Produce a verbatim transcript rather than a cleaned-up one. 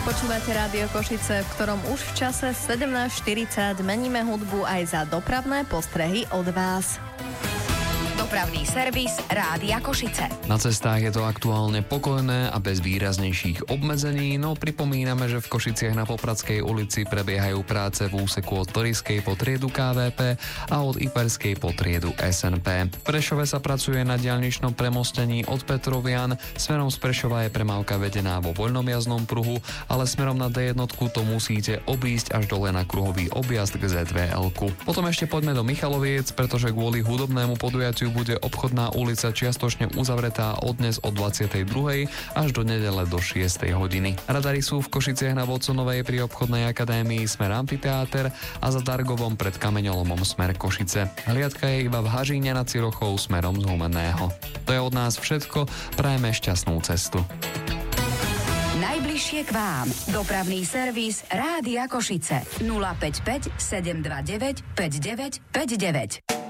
Počúvate Rádio Košice, v ktorom už v čase sedemnásť štyridsať meníme hudbu aj za dopravné postrehy od vás. Dopravný servis Rádia Košice. Na cestách je to aktuálne pokojné a bez výraznejších obmedzení, no pripomíname, že v Košiciach na Popradskej ulici prebiehajú práce v úseku od Torijskej po triedu ká vé pé a od Iperskej po triedu es en pé. V Prešove sa pracuje na diaľničnom premostení od Petrovian, smerom z Prešova je premávka vedená vo voľnom jazdnom pruhu, ale smerom na dé jedna to musíte obísť až dole na kruhový objazd k zet vé elku. Potom ešte poďme do Michaloviec, pretože kvôli hudobnému podujatiu bude obchodná ulica čiastočne uzavretá od dnes od dvadsiatej druhej až do nedele do šiestej hodiny. Radary sú v Košiciach na Vodsonovej pri obchodnej akadémii smer amfiteáter a za Dargovom pred kameňolomom smer Košice. Hliadka je iba v Hažíne nad Cirochou smerom z Humenného. To je od nás všetko, prajeme šťastnú cestu. Najbližšie k vám. Dopravný servis Rádia Košice. nula päť päť sedem dva deväť päť deväť päť deväť.